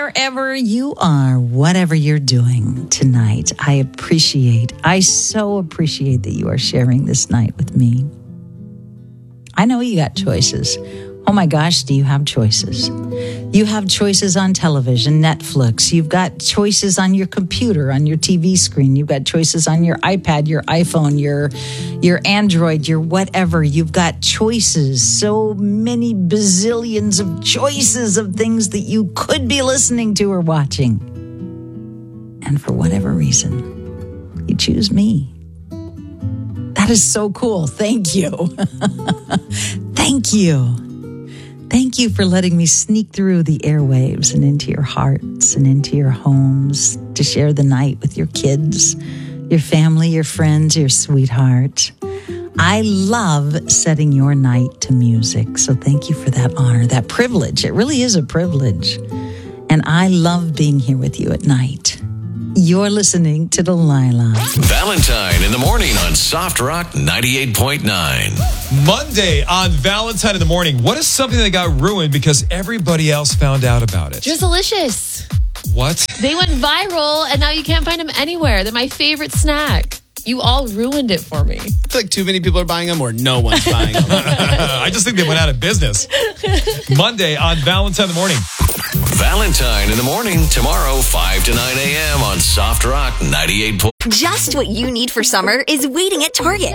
wherever you are, whatever you're doing tonight. I so appreciate that you are sharing this night with me. I know you got choices. Oh my gosh, do you have choices? You have choices on television, Netflix. You've got choices on your computer, on your TV screen. You've got choices on your iPad, your iPhone, your Android, your whatever. You've got choices, so many bazillions of choices of things that you could be listening to or watching. And for whatever reason, you choose me. That is so cool. Thank you. Thank you. Thank you for letting me sneak through the airwaves and into your hearts and into your homes to share the night with your kids, your family, your friends, your sweetheart. I love setting your night to music, so thank you for that honor, that privilege. It really is a privilege. And I love being here with you at night. You're listening to Delilah. Valentine in the morning on Soft Rock 98.9. Monday on Valentine in the morning. What is something that got ruined because everybody else found out about it? Drizzlicious. What? They went viral and now you can't find them anywhere. They're my favorite snack. You all ruined it for me. I feel like too many people are buying them or no one's buying them. I just think they went out of business. Monday on Valentine in the morning. Valentine in the morning, tomorrow, 5 to 9 a.m. on Soft Rock 98. Just what you need for summer is waiting at Target.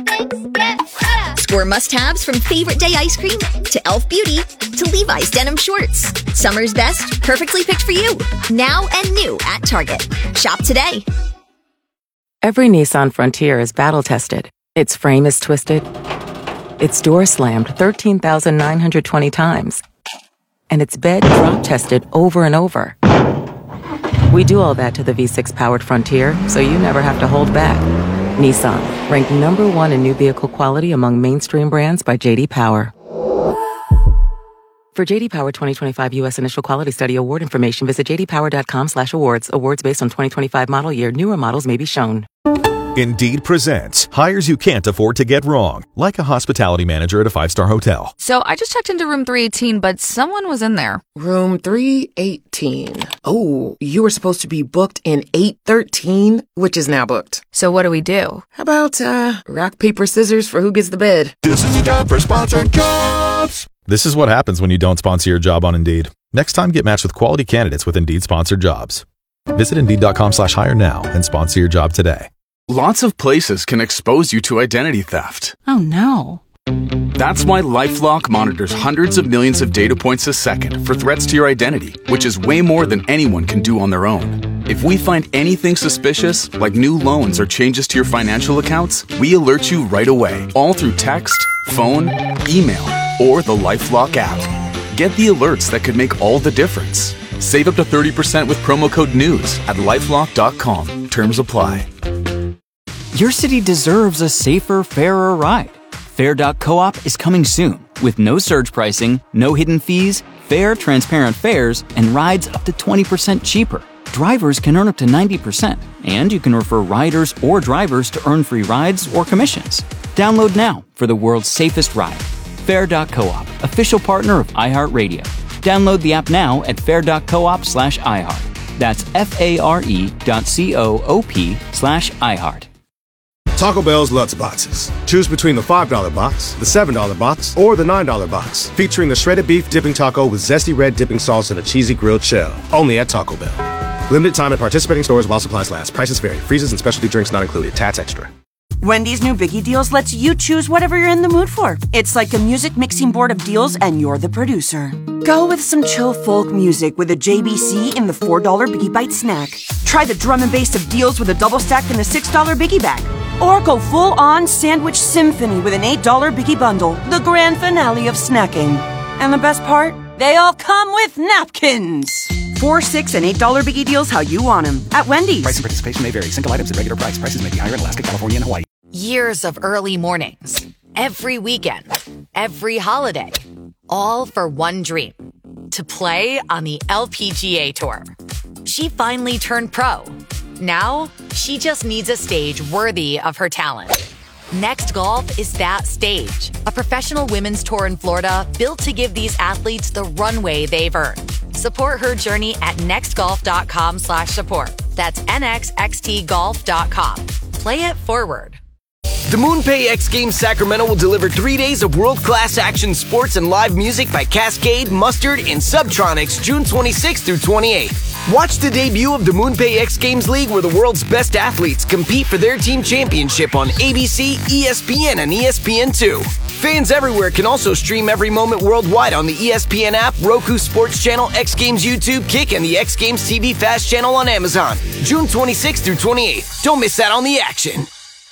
Score must-haves from Favorite Day ice cream to Elf Beauty to Levi's denim shorts. Summer's best, perfectly picked for you. Now and new at Target. Shop today. Every Nissan Frontier is battle-tested. Its frame is twisted. Its door slammed 13,920 times. And its bed drop-tested over and over. We do all that to the V6-powered Frontier, so you never have to hold back. Nissan, ranked number 1 in new vehicle quality among mainstream brands by J.D. Power. For J.D. Power 2025 U.S. Initial Quality Study award information, visit jdpower.com/awards. Awards based on 2025 model year. Newer models may be shown. Indeed presents hires you can't afford to get wrong, like a hospitality manager at a 5-star hotel. So I just checked into room 318, but someone was in there. Room 318. Oh, you were supposed to be booked in 813, which is now booked. So what do we do? How about, rock, paper, scissors for who gets the bed? This is a job for sponsored jobs. This is what happens when you don't sponsor your job on Indeed. Next time, get matched with quality candidates with Indeed sponsored jobs. Visit Indeed.com/hire now and sponsor your job today. Lots of places can expose you to identity theft. Oh no. That's why LifeLock monitors hundreds of millions of data points a second for threats to your identity, which is way more than anyone can do on their own. If we find anything suspicious, like new loans or changes to your financial accounts, we alert you right away, all through text, phone, email, or the LifeLock app. Get the alerts that could make all the difference. Save up to 30% with promo code NEWS at LifeLock.com. Terms apply. Your city deserves a safer, fairer ride. Fair.coop is coming soon with no surge pricing, no hidden fees, fair, transparent fares, and rides up to 20% cheaper. Drivers can earn up to 90%, and you can refer riders or drivers to earn free rides or commissions. Download now for the world's safest ride. Fair.coop, official partner of iHeartRadio. Download the app now at fair.coop/iHeart. That's FARE.coop/iHeart. Taco Bell's Lutz Boxes. Choose between the $5 box, the $7 box, or the $9 box, featuring the shredded beef dipping taco with zesty red dipping sauce and a cheesy grilled shell. Only at Taco Bell. Limited time at participating stores while supplies last. Prices vary. Freezes and specialty drinks not included. Tats extra. Wendy's new Biggie Deals lets you choose whatever you're in the mood for. It's like a music mixing board of deals, and you're the producer. Go with some chill folk music with a JBC in the $4 Biggie Bite snack. Try the drum and bass of deals with a double stack in the $6 Biggie Bag. Or go full-on sandwich symphony with an $8 Biggie Bundle, the grand finale of snacking. And the best part? They all come with napkins. $4, $6, and $8 Biggie Deals how you want them at Wendy's. Price and participation may vary. Single items at regular price. Prices may be higher in Alaska, California, and Hawaii. Years of early mornings, every weekend, every holiday, all for one dream, to play on the LPGA Tour. She finally turned pro. Now, she just needs a stage worthy of her talent. Next Golf is that stage, a professional women's tour in Florida built to give these athletes the runway they've earned. Support her journey at nextgolf.com/support. That's nxxtgolf.com. Play it forward. The MoonPay X Games Sacramento will deliver 3 days of world-class action sports and live music by Cascade, Mustard, and Subtronics June 26th through 28th. Watch the debut of the MoonPay X Games League where the world's best athletes compete for their team championship on ABC, ESPN, and ESPN2. Fans everywhere can also stream every moment worldwide on the ESPN app, Roku Sports Channel, X Games YouTube, Kick, and the X Games TV Fast Channel on Amazon. June 26th through 28th. Don't miss out on the action.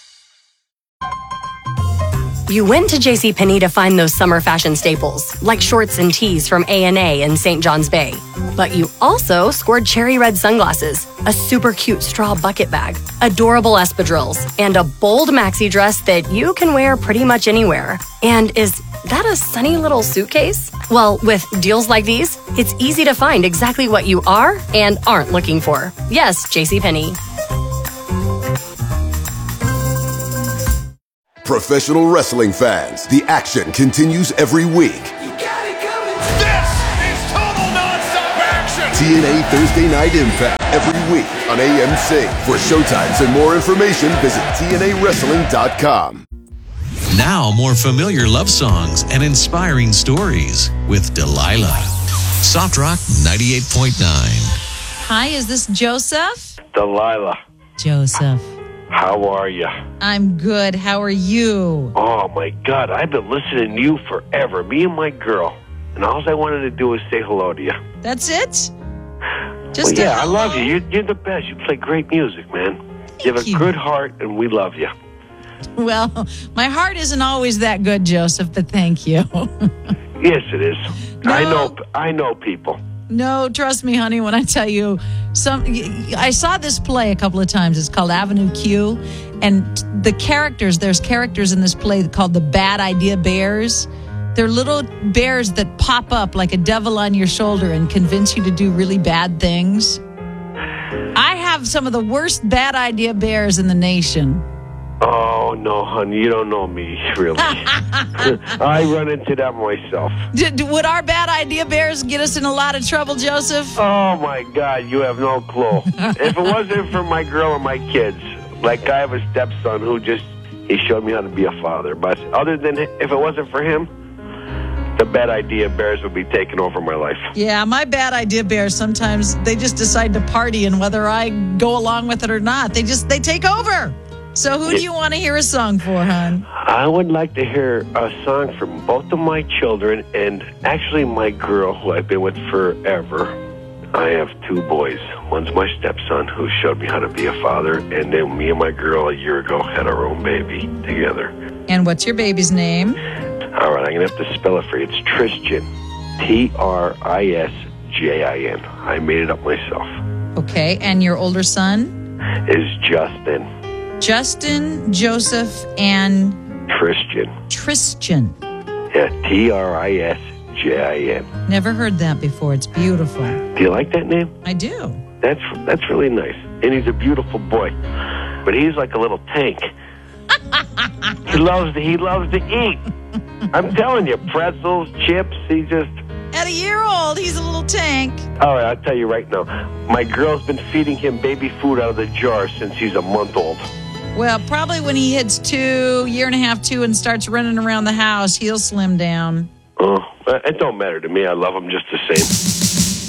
You went to JCPenney to find those summer fashion staples, like shorts and tees from A&A in St. John's Bay. But you also scored cherry red sunglasses, a super cute straw bucket bag, adorable espadrilles, and a bold maxi dress that you can wear pretty much anywhere. And is that a sunny little suitcase? Well, with deals like these, it's easy to find exactly what you are and aren't looking for. Yes, JCPenney. Professional wrestling fans, the action continues every week. This is total nonstop action! TNA Thursday Night Impact every week on AMC. For showtimes and more information, visit TNAWrestling.com. Now, more familiar love songs and inspiring stories with Delilah. Soft Rock 98.9. Hi, is this Joseph? Delilah. Joseph. How are you? I'm good. How are you? Oh, my God. I've been listening to you forever. Me and my girl. And all I wanted to do is say hello to you. That's it? Just I love you. You're the best. You play great music, man. You have a good heart, and we love you. Well, my heart isn't always that good, Joseph, but thank you. Yes, it is. No. I know people. No, trust me, honey, when I tell you, I saw this play a couple of times. It's called Avenue Q. And there's characters in this play called the Bad Idea Bears. They're little bears that pop up like a devil on your shoulder and convince you to do really bad things. I have some of the worst bad idea bears in the nation. Oh, no, honey, you don't know me, really. I run into that myself. Would our bad idea bears get us in a lot of trouble, Joseph? Oh, my God, you have no clue. If it wasn't for my girl and my kids, like I have a stepson who he showed me how to be a father. But other than if it wasn't for him, the bad idea bears would be taking over my life. Yeah, my bad idea bears, sometimes they just decide to party, and whether I go along with it or not, they take over. So who do you want to hear a song for, hon? I would like to hear a song from both of my children and actually my girl, who I've been with forever. I have two boys. One's my stepson, who showed me how to be a father, and then me and my girl a year ago had our own baby together. And what's your baby's name? All right, I'm going to have to spell it for you. It's Tristan. Trisjin. I made it up myself. Okay, and your older son? Is Justin. Justin, Joseph, and... Tristan. Yeah, Trisjin. Never heard that before. It's beautiful. Do you like that name? I do. That's really nice. And he's a beautiful boy. But he's like a little tank. He loves to eat. I'm telling you, pretzels, chips, he just... At a year old, he's a little tank. All right, I'll tell you right now. My girl's been feeding him baby food out of the jar since he's a month old. Well, probably when he hits 2, year and a half, 2, and starts running around the house, he'll slim down. Oh, it don't matter to me. I love him just the same.